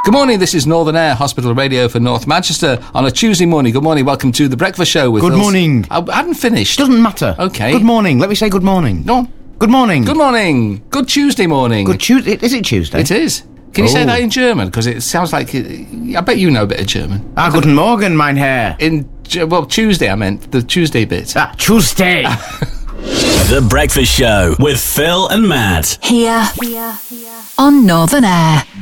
Good morning, this is Northern Air Hospital Radio for North Manchester on a Tuesday morning. Good morning, welcome to The Breakfast Show with Good Phil. morning. I hadn't finished. Doesn't matter. Okay. Good morning. Let me say good morning. No. Good morning. Good morning. Good Tuesday morning. Good Tuesday. Is it Tuesday? It is. Can you say Oh. that in German? Because it sounds like... I bet you know a bit of German. Guten Morgen, mein Herr. Well, Tuesday I meant. The Tuesday bit. Tuesday. The Breakfast Show with Phil and Matt. Here on Northern Air.